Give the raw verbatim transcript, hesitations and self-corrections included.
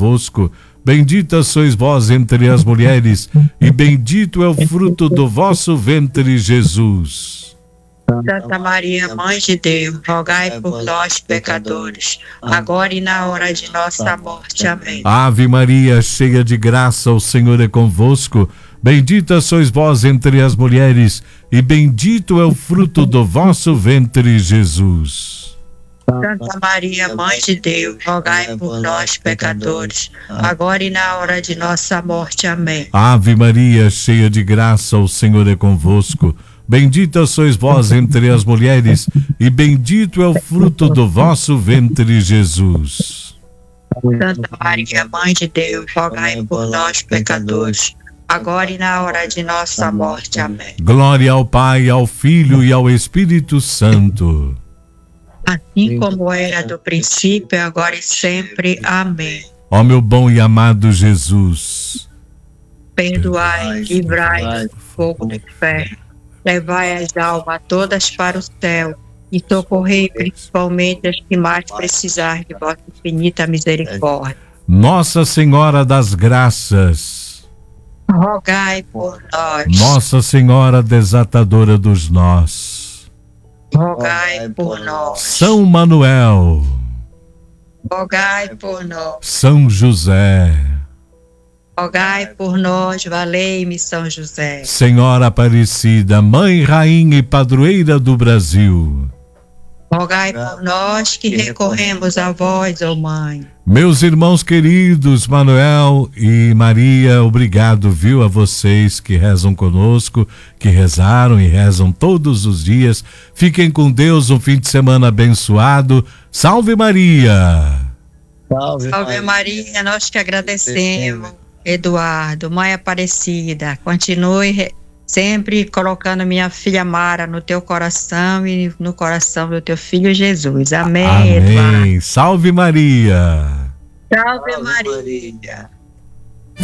convosco. Bendita sois vós entre as mulheres, e bendito é o fruto do vosso ventre, Jesus. Santa Maria, Mãe de Deus, rogai por nós, pecadores, agora e na hora de nossa morte. Amém. Ave Maria, cheia de graça, o Senhor é convosco. Bendita sois vós entre as mulheres, e bendito é o fruto do vosso ventre, Jesus. Santa Maria, Mãe de Deus, rogai por nós, pecadores, agora e na hora de nossa morte. Amém. Ave Maria, cheia de graça, o Senhor é convosco. Bendita sois vós entre as mulheres, e bendito é o fruto do vosso ventre, Jesus. Santa Maria, Mãe de Deus, rogai por nós, pecadores, agora e na hora de nossa morte. Amém. Glória ao Pai, ao Filho e ao Espírito Santo. Assim como era do princípio, agora e sempre. Amém. Ó meu bom e amado Jesus, perdoai, livrai do fogo do inferno, levai as almas todas para o céu e socorrei principalmente as que mais precisarem de vossa infinita misericórdia. Nossa Senhora das Graças, rogai por nós. Nossa Senhora Desatadora dos Nós, rogai por nós. São Manuel, rogai por nós. São José, rogai por nós. Valei-me, São José. Senhora Aparecida, Mãe, Rainha e Padroeira do Brasil, rogai por nós que recorremos a vós, ó Mãe. Meus irmãos queridos, Manuel e Maria, obrigado, viu, a vocês que rezam conosco, que rezaram e rezam todos os dias. Fiquem com Deus, um fim de semana abençoado. Salve Maria! Salve, Salve Maria, nós que agradecemos. Eduardo, Mãe Aparecida, continue sempre colocando minha filha Mara no teu coração e no coração do teu filho Jesus. Amém, Amém. Eduardo. Salve Maria! Salve, Salve Maria. Maria.